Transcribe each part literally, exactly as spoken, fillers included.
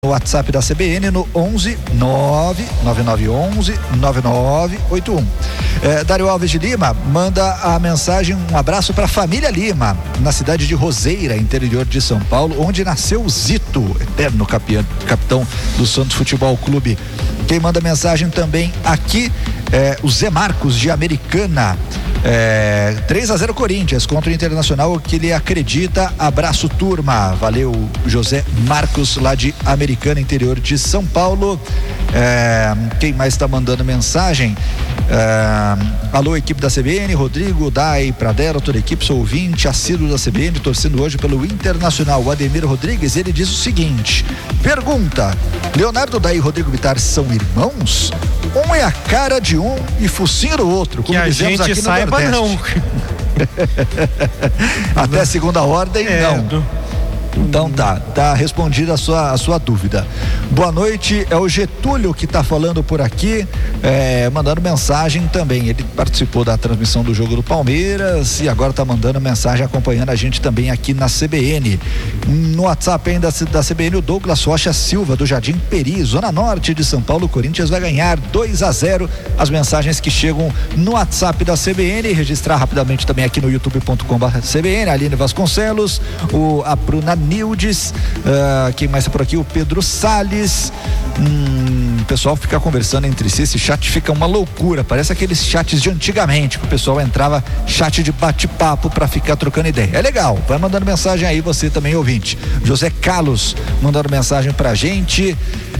no WhatsApp da C B N no onze nove nove nove onze nove nove oito um. É, Dário Alves de Lima manda a mensagem, um abraço para a família Lima, na cidade de Roseira, interior de São Paulo, onde nasceu o Zito, eterno capião, capitão do Santos Futebol Clube. Quem manda mensagem também aqui é o Zé Marcos de Americana. É, três a zero Corinthians contra o Internacional, que ele acredita. Abraço, turma. Valeu, José Marcos, lá de Americana, interior de São Paulo. É, quem mais está mandando mensagem? É, alô, equipe da C B N, Rodrigo, Dai, Pradera, toda a equipe, sou ouvinte assíduo da C B N, torcendo hoje pelo Internacional. O Ademir Rodrigues, ele diz o seguinte: pergunta, Leonardo Dai e Rodrigo Bittar são irmãos? Um é a cara de um e focinho do outro, como que a dizemos gente aqui no saiba, Nordeste. não. Até segunda ordem, é, não. do... Então tá, tá respondida a sua, a sua dúvida. Boa noite, é o Getúlio que tá falando por aqui, é, mandando mensagem também. Ele participou da transmissão do jogo do Palmeiras e agora tá mandando mensagem acompanhando a gente também aqui na C B N. No WhatsApp ainda da C B N, o Douglas Rocha Silva, do Jardim Peri, Zona Norte de São Paulo. O Corinthians vai ganhar dois a zero. As mensagens que chegam no WhatsApp da C B N, registrar rapidamente também aqui no youtube ponto com barra C B N, Aline Vasconcelos, o, a Bruna Nildes, uh, quem mais é por aqui? O Pedro Salles. Hum, o pessoal fica conversando entre si, esse chat fica uma loucura, parece aqueles chats de antigamente, que o pessoal entrava chat de bate-papo para ficar trocando ideia. É legal, vai mandando mensagem aí, você também ouvinte. José Carlos mandando mensagem pra gente,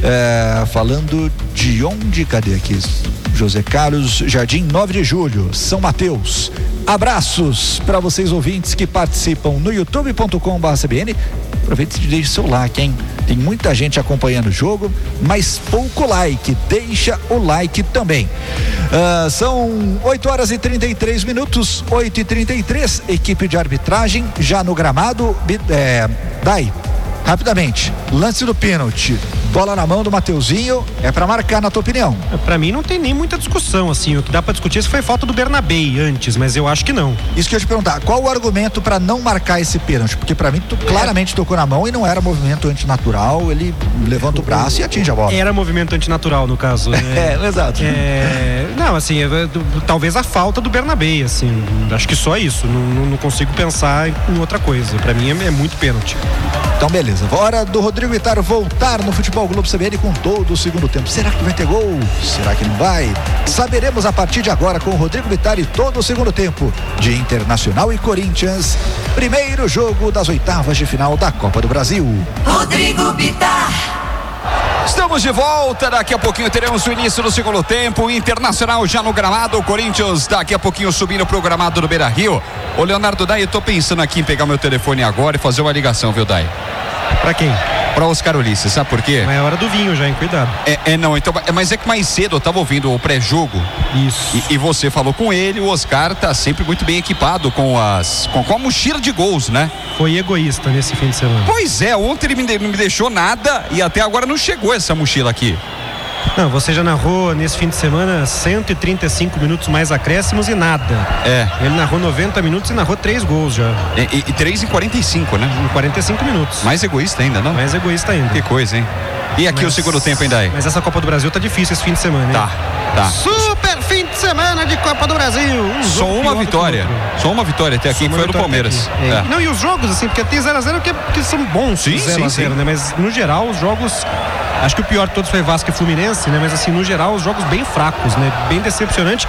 uh, falando de onde, cadê aqui? José Carlos, Jardim nove de julho, São Mateus. Abraços para vocês ouvintes que participam no youtube ponto com barra C B N. Aproveite e deixe seu like, hein? Tem muita gente acompanhando o jogo, mas pouco like. Deixa o like também. Uh, são oito horas e trinta e três minutos, oito e trinta e três. Equipe de arbitragem já no gramado. É, Dai, rapidamente, lance do pênalti, bola na mão do Mateuzinho, é pra marcar, na tua opinião? Pra mim não tem nem muita discussão, assim, o que dá pra discutir é se foi falta do Bernabé antes, mas eu acho que não. Isso que eu ia te perguntar, qual o argumento pra não marcar esse pênalti? Porque pra mim tu claramente tocou na mão e não era movimento antinatural, ele levanta o braço e atinge a bola. Era movimento antinatural no caso, né? É, exato. É, não, assim, é, talvez a falta do Bernabé, assim, acho que só isso, não, não consigo pensar em outra coisa, pra mim é, é muito pênalti. Então beleza, hora do Rodrigo Bittar voltar no Futebol Globo C B N com todo o segundo tempo. Será que vai ter gol? Será que não vai? Saberemos a partir de agora com o Rodrigo Bittar e todo o segundo tempo de Internacional e Corinthians. Primeiro jogo das oitavas de final da Copa do Brasil. Rodrigo Bittar. Estamos de volta, daqui a pouquinho teremos o início do segundo tempo. Internacional já no gramado, o Corinthians daqui a pouquinho subindo pro gramado do Beira-Rio. Ô Leonardo Dai, eu tô pensando aqui em pegar meu telefone agora e fazer uma ligação, viu, Dai? Pra quem? Pra Oscar Ulisses, sabe por quê? Mas é hora do vinho já, hein? Cuidado. É, é não, então, mas é que mais cedo eu tava ouvindo o pré-jogo. Isso. E, e você falou com ele, o Oscar tá sempre muito bem equipado com as com, com a mochila de gols, né? Foi egoísta nesse fim de semana. Pois é, ontem ele me, não me deixou nada e até agora não chegou essa mochila aqui. Não, você já narrou nesse fim de semana cento e trinta e cinco minutos mais acréscimos e nada. É. Ele narrou noventa minutos e narrou três gols já. E, e, e três em quarenta e cinco, né? Em quarenta e cinco minutos. Mais egoísta ainda, não? Mais egoísta ainda. Que coisa, hein? E aqui mas, o segundo tempo ainda aí? Mas essa Copa do Brasil tá difícil esse fim de semana, hein? Tá, tá. Super fim de semana de Copa do Brasil. Um Só uma vitória. Só uma vitória até aqui, que foi no Palmeiras. É. É. Não, e os jogos, assim, porque tem zero a zero que, que são bons. Sim, zero a zero, sim, sim. Né? Mas no geral, os jogos. Acho que o pior de todos foi Vasco e Fluminense, né? Mas assim, no geral, os jogos bem fracos, né? Bem decepcionante.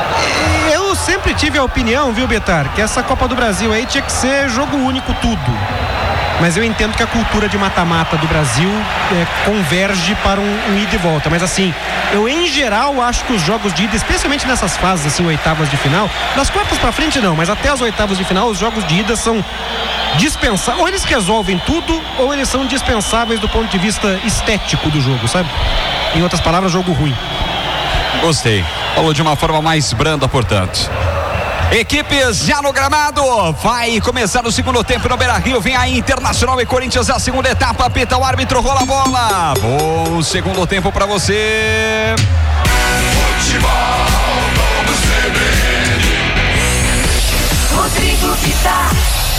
E eu sempre tive a opinião, viu, Bittar, que essa Copa do Brasil aí tinha que ser jogo único tudo. Mas eu entendo que a cultura de mata-mata do Brasil é, converge para um, um ida e volta. Mas assim, eu em geral acho que os jogos de ida, especialmente nessas fases assim, oitavas de final, das quartas para frente não, mas até as oitavas de final, os jogos de ida são dispensáveis. Ou eles resolvem tudo, ou eles são dispensáveis do ponto de vista estético do jogo, sabe? Em outras palavras, jogo ruim. Gostei. Falou de uma forma mais branda, portanto. Equipes já no gramado, vai começar o segundo tempo no Beira-Rio, vem aí Internacional e Corinthians, a segunda etapa, apita o árbitro, rola a bola, bom segundo tempo pra você. Futebol, vamos ver. Rodrigo Bittar.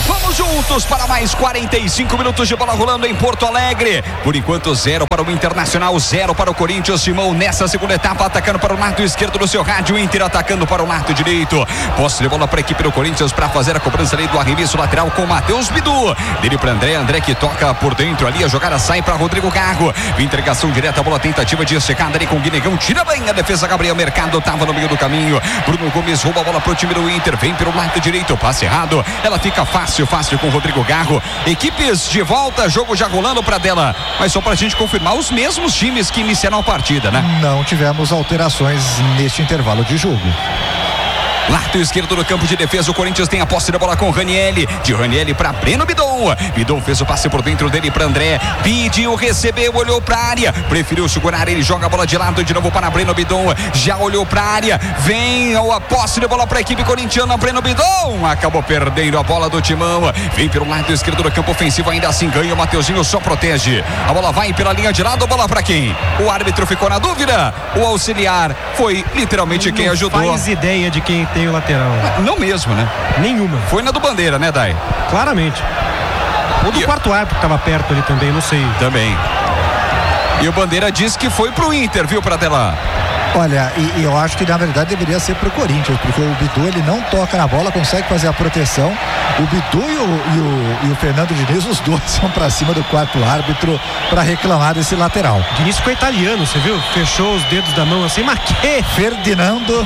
Vamos juntos para mais quarenta e cinco minutos de bola rolando em Porto Alegre. Por enquanto, zero para o Internacional, zero para o Corinthians. Simão nessa segunda etapa, atacando para o lado esquerdo do seu rádio. Inter atacando para o lado direito. Posse de bola para a equipe do Corinthians para fazer a cobrança ali do arremesso lateral com Matheus Bidu. Dele para André, André que toca por dentro ali. A jogada sai para Rodrigo Garro. Entregação direta, a bola tentativa de checada ali com o Guinegão. Tira bem a defesa, Gabriel Mercado estava no meio do caminho. Bruno Gomes rouba a bola para o time do Inter. Vem pelo lado direito, passe errado. Ela fica fácil, fácil com o Rodrigo Garro. Equipes de volta, jogo já rolando para dela. Mas só para a gente confirmar, os mesmos times que iniciaram a partida, né? Não tivemos alterações neste intervalo de jogo. Lado esquerdo do campo de defesa, o Corinthians tem a posse da bola com Ranielli. De Ranielli para Breno Bidon. Bidon fez o passe por dentro dele para André. Pediu, recebeu, olhou para a área. Preferiu segurar, ele joga a bola de lado de novo para Breno Bidon. Já olhou para a área. Vem a posse de bola para a equipe corintiana. Breno Bidon acabou perdendo a bola do Timão. Vem pelo lado esquerdo do campo ofensivo, ainda assim ganha. O Mateuzinho só protege. A bola vai pela linha de lado. Bola para quem? O árbitro ficou na dúvida. O auxiliar foi literalmente quem não ajudou. Faz ideia de quem tem o lateral. Não mesmo, né? Nenhuma. Foi na do Bandeira, né, Dai? Claramente. Ou do e... quarto árbitro que estava perto ali também, não sei. Também. E o Bandeira disse que foi pro Inter, viu, Pratela? Olha, e, e eu acho que na verdade deveria ser pro Corinthians, porque o Bidu ele não toca na bola, consegue fazer a proteção. O Bidu e o, e o, e o Fernando Diniz, os dois vão pra cima do quarto árbitro para reclamar desse lateral. Diniz ficou italiano, você viu? Fechou os dedos da mão assim, mas que? Ferdinando.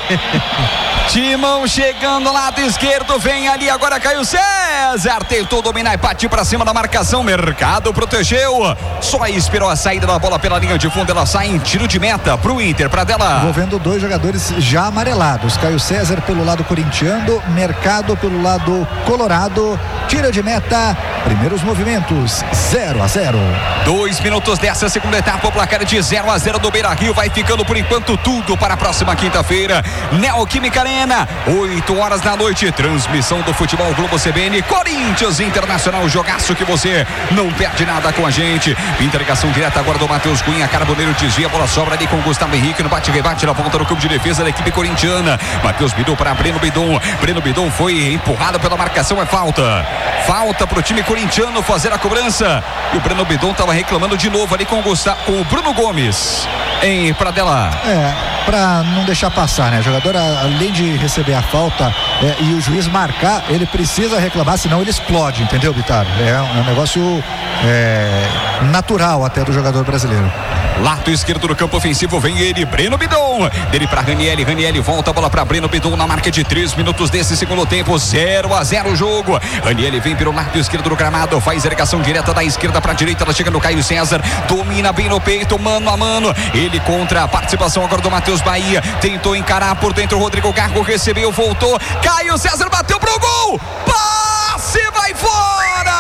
Timão chegando ao lado esquerdo, vem ali agora Caio César, tentou dominar e partiu para cima da marcação. Mercado protegeu, só esperou a saída da bola pela linha de fundo. Ela sai em tiro de meta pro Inter, para dela. Envolvendo dois jogadores já amarelados, Caio César pelo lado corintiano, Mercado pelo lado colorado. Tira de meta, primeiros movimentos, zero a zero. Dois minutos dessa segunda etapa, o placar de zero a zero do Beira-Rio. Vai ficando por enquanto tudo para a próxima quinta-feira. Neoquímica Arena, oito horas da noite, transmissão do Futebol Globo C B N, Corinthians Internacional, jogaço que você não perde nada com a gente. Entregação direta agora do Matheus Cunha, Carboneiro desvia, a bola sobra ali com o Gustavo Henrique no bate-rebate na volta do campo de defesa da equipe corintiana. Matheus Bidon para Breno Bidon. Breno Bidon foi empurrado pela marcação, é falta. Falta pro time corintiano fazer a cobrança. E o Breno Bidon estava reclamando de novo ali com o, Gustavo, com o Bruno Gomes em Pradella. É, para não deixar passar, né? O jogador, além de receber a falta é, e o juiz marcar, ele precisa reclamar, senão ele explode, entendeu, Bitar? É, é um negócio é, natural até do jogador brasileiro. Lado esquerdo do campo ofensivo, vem ele, Breno Bidon. Dele para Ranielli, Ranielli volta a bola para Breno Bidon na marca de três minutos desse segundo tempo, zero a zero o jogo. Ranielli vem pelo lado esquerdo do gramado, faz irrigação direta da esquerda para a direita, ela chega no Caio César, domina bem no peito, mano a mano. Ele contra a participação agora do Matheus Bahia, tentou encarar por dentro, o Rodrigo Garro recebeu, voltou, Caio César bateu pro gol, passe vai fora!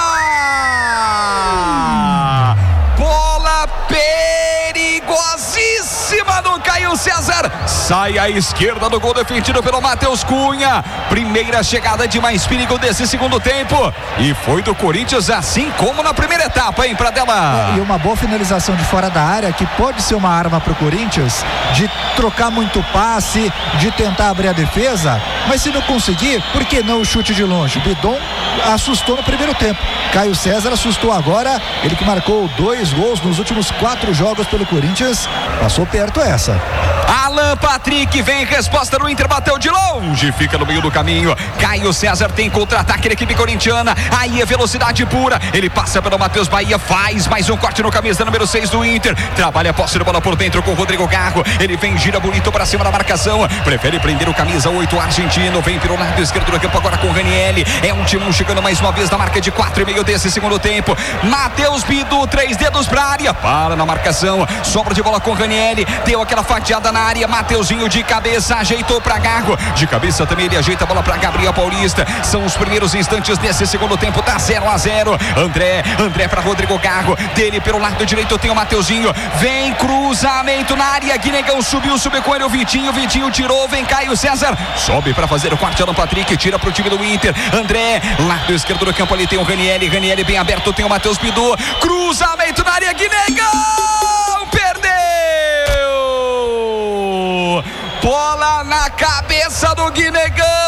Bola perigosíssima do Caio César, sai à esquerda do gol defendido pelo Matheus Cunha. Primeira chegada de mais perigo desse segundo tempo e foi do Corinthians, assim como na primeira etapa, hein, Pradella? E uma boa finalização de fora da área, que pode ser uma arma pro Corinthians, de trocar muito passe, de tentar abrir a defesa, mas se não conseguir, por que não o chute de longe? Bidon assustou no primeiro tempo, Caio César assustou agora, ele que marcou dois gols nos últimos quatro jogos pelo Corinthians, passou perto essa. Alan Patrick vem, resposta do Inter, bateu de longe, fica no meio do caminho. Caio César tem contra-ataque da equipe corintiana, aí é velocidade pura, ele passa pelo Matheus Bahia, faz mais um corte no camisa número seis do Inter, trabalha a posse de bola por dentro com o Rodrigo Garro, ele vem, gira bonito para cima da marcação, prefere prender o camisa oito argentino, vem pelo lado esquerdo do campo agora com o Ranielli, é um timão chegando mais uma vez na marca de quatro e meio desse segundo tempo. Matheus Bidu, três dedos pra área, para na marcação, sobra de bola com o Ranielli, deu aquela fatiada na área, Mateuzinho de cabeça, ajeitou pra Garro, de cabeça também ele ajeita a bola pra Gabriel Paulista, são os primeiros instantes desse segundo tempo, tá zero a zero, André, André pra Rodrigo Garro, dele pelo lado direito tem o Mateuzinho, vem cruzamento na área, Guinegão subiu, subiu com ele o Vitinho, Vitinho tirou, vem Caio César, sobe pra fazer o corte, Alan Patrick, tira pro time do Inter, André, lado esquerdo do campo ali tem o Ranielli, Ranielli bem aberto, tem o Matheus Bidu, cruzamento na área, Guinegão, perdeu! Bola na cabeça do Guinegão,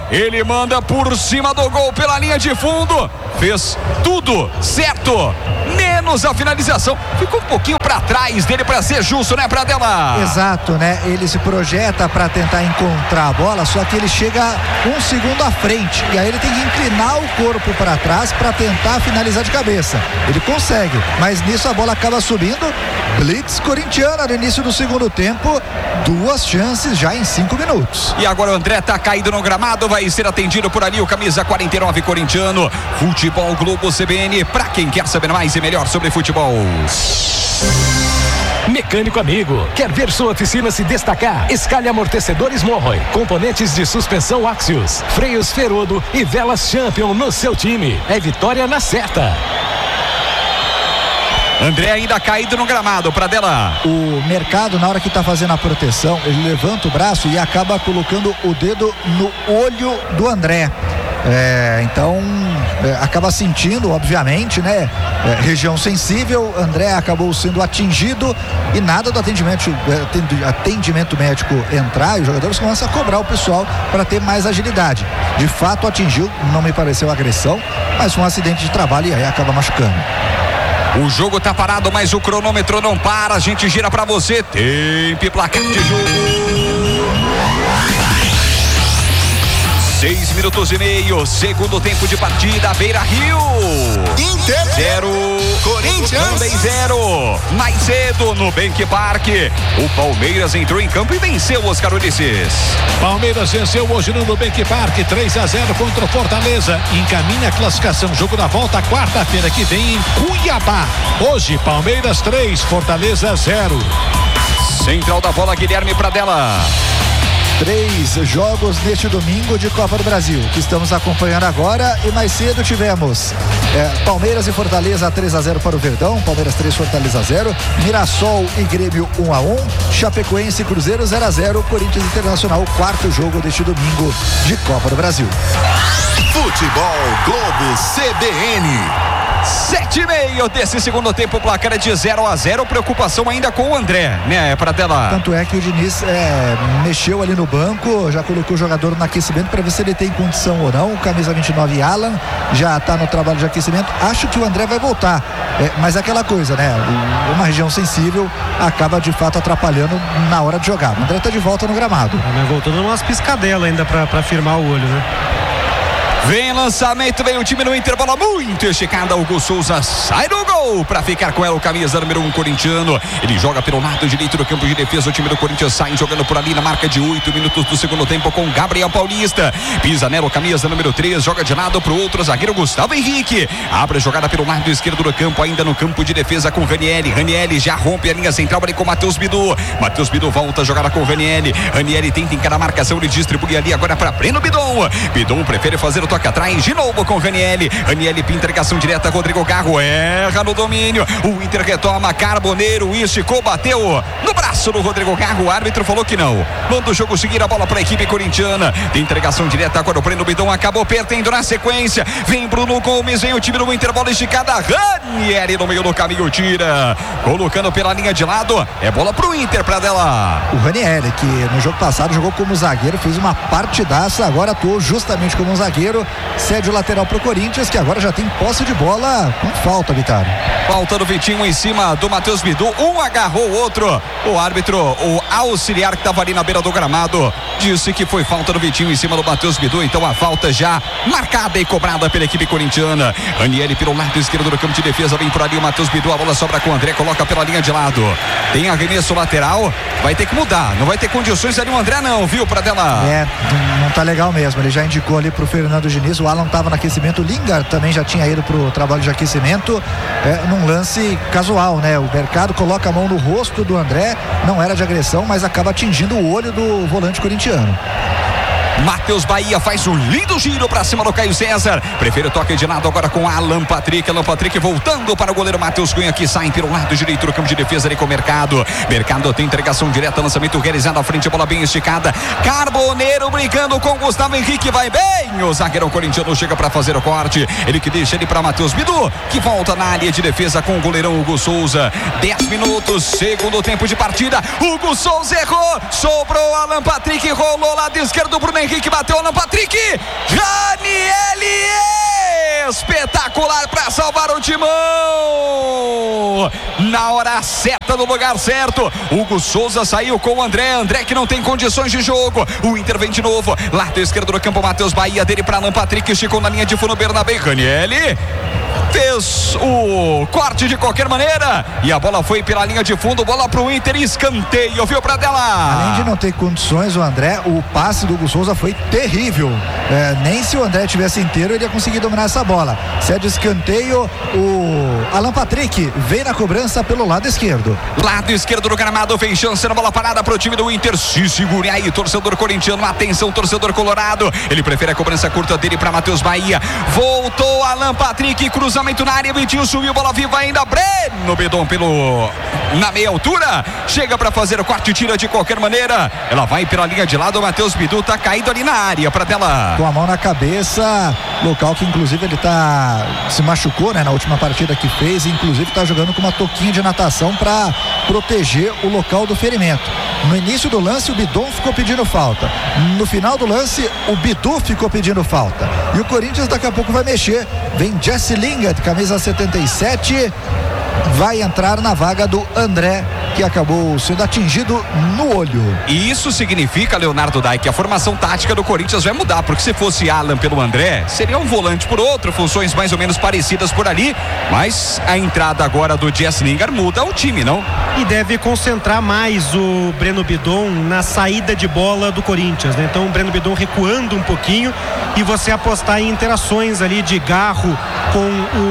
Ele manda por cima do gol pela linha de fundo. Fez tudo certo, menos a finalização. Ficou um pouquinho para trás dele, para ser justo, né, Pradella? Exato, né? Ele se projeta para tentar encontrar a bola, só que ele chega um segundo à frente e aí ele tem que inclinar o corpo para trás para tentar finalizar de cabeça. Ele consegue, mas nisso a bola acaba subindo. Blitz corintiana no início do segundo tempo, duas chances já em cinco minutos. E agora o André tá caído no gramado, vai ser atendido por ali o camisa quarenta e nove corintiano. Futebol Globo C B N, pra quem quer saber mais e melhor sobre futebol. Mecânico amigo, quer ver sua oficina se destacar? Escalhe amortecedores Morroy, componentes de suspensão Axios, freios Ferodo e velas Champion no seu time. É vitória na certa. André ainda caído no gramado, Pradella. O Mercado, na hora que está fazendo a proteção, ele levanta o braço e acaba colocando o dedo no olho do André. É, então é, acaba sentindo, obviamente, né? É, região sensível. André acabou sendo atingido e nada do atendimento, é, atendimento médico entrar, e os jogadores começam a cobrar o pessoal para ter mais agilidade. De fato atingiu, não me pareceu agressão, mas foi um acidente de trabalho e aí acaba machucando. O jogo tá parado, mas o cronômetro não para. A gente gira pra você. Tempo e placar de jogo. Seis minutos e meio. Segundo tempo de partida. Beira Rio. Inter. Zero. Corinthians. Também zero. Mais cedo no Bank Park. O Palmeiras entrou em campo e venceu Oscar Ulisses. Palmeiras venceu hoje no Nubank Park três a zero contra o Fortaleza. Encaminha a classificação. Jogo da volta quarta-feira que vem em Cuiabá. Hoje Palmeiras três, Fortaleza zero. Central da bola, Guilherme Pradella. Três jogos neste domingo de Copa do Brasil que estamos acompanhando agora, e mais cedo tivemos é, Palmeiras e Fortaleza três a zero para o Verdão, Palmeiras três, Fortaleza zero, Mirassol e Grêmio um a um, Chapecoense e Cruzeiro zero a zero, Corinthians Internacional, quarto jogo deste domingo de Copa do Brasil. Futebol Globo C B N. Sete e meio desse segundo tempo, o placar é de zero a zero. Preocupação ainda com o André, né, Pradella? Tanto é que o Diniz é, mexeu ali no banco, já colocou o jogador no aquecimento para ver se ele tem condição ou não. O camisa vinte e nove, Alan, já está no trabalho de aquecimento. Acho que o André vai voltar, é, mas é aquela coisa, né? Uma região sensível acaba de fato atrapalhando na hora de jogar. O André está de volta no gramado. Mas voltando umas piscadelas ainda para firmar o olho, né? Vem lançamento, vem o time no Inter, bola muito esticada. Hugo Souza sai do gol para ficar com ela, o camisa número um corintiano. Ele joga pelo lado direito do campo de defesa. O time do Corinthians sai jogando por ali na marca de oito minutos do segundo tempo com Gabriel Paulista. Pisa nela, o camisa número três, joga de lado pro outro zagueiro Gustavo Henrique. Abre a jogada pelo lado esquerdo do campo, ainda no campo de defesa com Ranieri. Ranieri já rompe a linha central ali com Matheus Bidu. Matheus Bidu volta a jogada com Ranieri. Ranieri tenta encarar a marcação, ele distribui ali agora para Breno Bidon. Bidon prefere fazer o toque atrás, de novo com Ranieri. Ranieri pinta ligação direta, Rodrigo Garro erra no domínio. O Inter retoma, Carboneiro esticou, bateu no braço do Rodrigo Garro. O árbitro falou que não. Manda o jogo seguir, a bola para a equipe corintiana. Tem entregação direta, agora o Breno Bidon acabou perdendo na sequência. Vem Bruno Gomes, vem o time do Inter, bola esticada. Ranieri no meio do caminho, tira. Colocando pela linha de lado. É bola pro Inter, Pradella. O Ranieri, que no jogo passado jogou como zagueiro, fez uma partidaça, agora atuou justamente como um zagueiro. Cede o lateral pro Corinthians, que agora já tem posse de bola com falta, Vitório. Falta do Vitinho em cima do Matheus Bidu. Um agarrou o outro. O árbitro, o auxiliar que estava ali na beira do gramado, disse que foi falta do Vitinho em cima do Matheus Bidu. Então a falta já marcada e cobrada pela equipe corintiana. Ranieri pelo lado esquerdo do campo de defesa. Vem por ali o Matheus Bidu. A bola sobra com o André. Coloca pela linha de lado. Tem arremesso lateral. Vai ter que mudar. Não vai ter condições ali o André, não, viu, Pradella? É, não tá legal mesmo. Ele já indicou ali pro Fernando Diniz. O Alan estava no aquecimento. O Lingard também já tinha ido pro trabalho de aquecimento. É, num lance casual, né? O Mercado coloca a mão no rosto do André. Não era de agressão, mas acaba atingindo o olho do volante corintiano. Matheus Bahia faz um lindo giro pra cima do Caio César. Prefere o toque de lado agora com Alan Patrick. Alan Patrick voltando para o goleiro Matheus Cunha, que sai pelo lado direito do campo de defesa ali com o Mercado. Mercado tem entregação direta, lançamento realizado à frente, bola bem esticada. Carboneiro brincando com Gustavo Henrique, vai bem. O zagueirão corintiano chega para fazer o corte. Ele que deixa ele para Matheus Bidu, que volta na área de defesa com o goleirão Hugo Souza. dez minutos, segundo tempo de partida. Hugo Souza errou, sobrou Alan Patrick, rolou lado esquerdo, Bruno Henrique bateu, Alan Patrick, Ranieri, espetacular para salvar o timão, na hora certa, no lugar certo. Hugo Souza saiu com o André, André que não tem condições de jogo. O Inter vem de novo, lado esquerdo do campo, Matheus Bahia, dele para Alan Patrick, esticou na linha de fundo, Bernabé, Ranieri fez o corte de qualquer maneira e a bola foi pela linha de fundo, bola pro Inter, escanteio, viu, Pradella? Além de não ter condições, o André, o passe do Hugo Souza foi terrível. É, nem se o André tivesse inteiro ele ia conseguir dominar essa bola. Se é de escanteio, o Alan Patrick vem na cobrança pelo lado esquerdo. Lado esquerdo do gramado, vem chance na bola parada pro time do Inter. Se segure aí, torcedor corintiano, atenção, torcedor colorado. Ele prefere a cobrança curta dele para Matheus Bahia. Voltou Alan Patrick, cruzamento na área, Vitinho subiu, bola viva ainda, Breno Bedon pelo na meia altura, chega para fazer o corte, tira de qualquer maneira, ela vai pela linha de lado, o Matheus Bidu tá caído ali na área, para dela com a mão na cabeça, local que inclusive ele tá se machucou, né, na última partida que fez, e inclusive tá jogando com uma touquinha de natação para proteger o local do ferimento. No início do lance o Bidon ficou pedindo falta, no final do lance o Bidu ficou pedindo falta, e o Corinthians daqui a pouco vai mexer. Vem Jesse Lingard, camisa setenta e sete, vai entrar na vaga do André, que acabou sendo atingido no olho. E isso significa, Leonardo Dai, que a formação tática do Corinthians vai mudar, porque se fosse Alan pelo André, seria um volante por outro, funções mais ou menos parecidas por ali, mas a entrada agora do Jesse Lingard muda o time, não? E deve concentrar mais o Breno Bidon na saída de bola do Corinthians, né? Então o Breno Bidon recuando um pouquinho e você apostar em interações ali de Garro com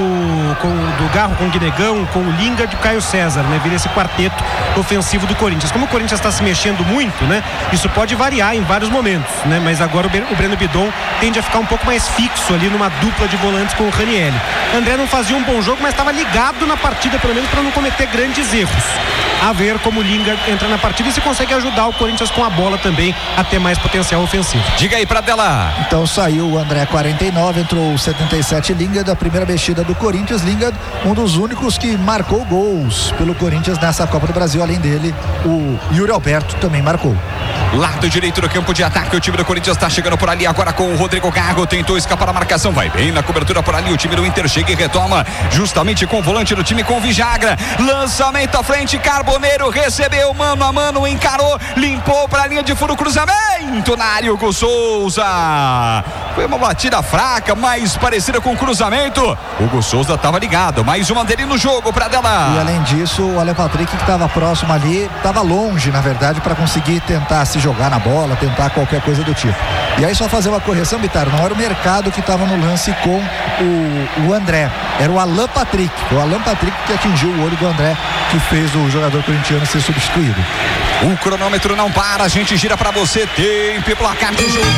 o com, do Garro com o Guinegão, com o Lingard e o Caio César, né? Vira esse quarteto ofensivo do Corinthians. Como o Corinthians está se mexendo muito, né? Isso pode variar em vários momentos, né? Mas agora o Breno Bidon tende a ficar um pouco mais fixo ali numa dupla de volantes com o Ranieri. André não fazia um bom jogo, mas estava ligado na partida, pelo menos para não cometer grandes erros. A ver como o Lingard entra na partida e se consegue ajudar o Corinthians com a bola também a ter mais potencial ofensivo. Diga aí, Pradella. Então saiu o André quarenta e nove, entrou o setenta e sete Lingard, a primeira mexida do Corinthians. Lingard, um dos únicos que marcou gols pelo Corinthians nessa Copa do Brasil. Além dele, o Yuri Alberto também marcou. Lado direito do campo de ataque, o time do Corinthians está chegando por ali agora com o Rodrigo Garro, tentou escapar da marcação, vai bem na cobertura por ali, o time do Inter chega e retoma justamente com o volante do time, com o Vijagra, lançamento à frente, Carboneiro recebeu mano a mano, encarou, limpou para a linha de fundo, cruzamento na área, Hugo Souza, foi uma batida fraca, mais parecida com o cruzamento, Hugo Souza estava ligado, mais uma dele no jogo, para dela. E além disso, o Alan Patrick, que estava próximo ali, estava longe na verdade para conseguir tentar se jogar na bola, tentar qualquer coisa do tipo. E aí só fazer uma correção, Bitar, não era o Mercado que estava no lance com o, o André, era o Alan Patrick, o Alan Patrick que atingiu o olho do André, que fez o jogador corintiano ser substituído. O cronômetro não para, a gente gira para você, tempo e placar de jogo.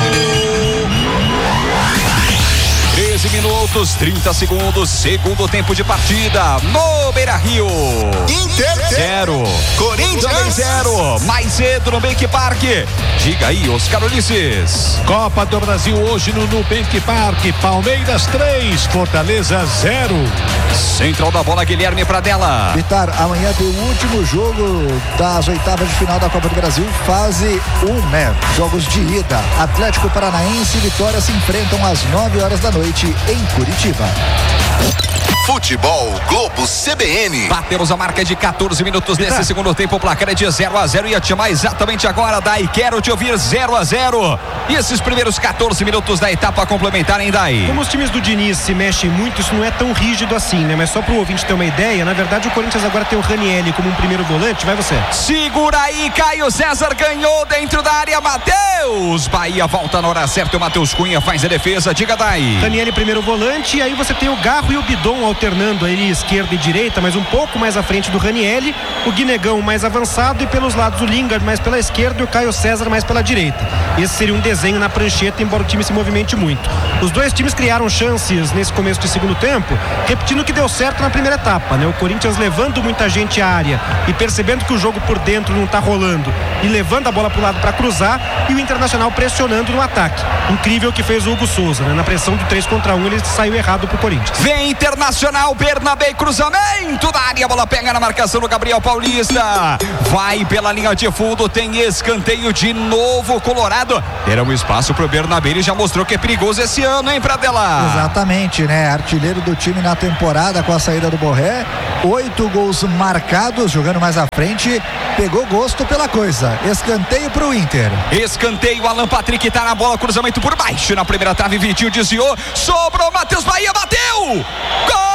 treze minutos, trinta segundos, segundo tempo de partida no Beira-Rio. Inter zero, Corinthians zero, mais cedo no Nubank Park. Diga aí, Oscar Ulisses. Copa do Brasil hoje no Nubank Park. Palmeiras três, Fortaleza zero. Central da bola, Guilherme Pradella. Bitar, amanhã tem o último jogo das oitavas de final da Copa do Brasil, fase um, né? Jogos de ida. Atlético Paranaense e Vitória se enfrentam às nove horas da noite em Curitiba. Futebol Globo C B N. Batemos a marca de quatorze minutos nesse segundo tempo. O placar é de zero a zero. Ia te chamar exatamente agora, Dai. Quero te ouvir, zero a zero. E esses primeiros quatorze minutos da etapa complementar, hein, Dai? Como os times do Diniz se mexem muito, isso não é tão rígido assim, né? Mas só para o ouvinte ter uma ideia, na verdade o Corinthians agora tem o Ranieri como um primeiro volante. Vai você. Segura aí, Caio César ganhou dentro da área. Matheus Bahia volta na hora certa. O Matheus Cunha faz a defesa. Diga, Dai. Ranieri primeiro volante. E aí você tem o Garro e o Bidon alternando aí esquerda e direita, mas um pouco mais à frente do Ranieri, o Guinegão mais avançado lado e pelos lados o Lingard mais pela esquerda e o Caio César mais pela direita. Esse seria um desenho na prancheta, embora o time se movimente muito. Os dois times criaram chances nesse começo de segundo tempo, repetindo o que deu certo na primeira etapa, né? O Corinthians levando muita gente à área e percebendo que o jogo por dentro não está rolando e levando a bola para o lado para cruzar, e o Internacional pressionando no ataque. Incrível o que fez o Hugo Souza, né? Na pressão do três contra um, ele saiu errado pro Corinthians. Vem Internacional, Bernabé, cruzamento da área, a bola pega na marcação do Gabriel Paulista, vai pela linha de fundo, tem escanteio de novo. Colorado terá um espaço pro Bernabé, ele já mostrou que é perigoso esse ano, hein, Pradella? Exatamente, né? Artilheiro do time na temporada com a saída do Borré, oito gols marcados, jogando mais à frente, pegou gosto pela coisa. Escanteio pro Inter. Escanteio, Alan Patrick tá na bola, cruzamento por baixo, na primeira trave, Vitinho desviou, sobrou, Matheus Bahia bateu! Gol!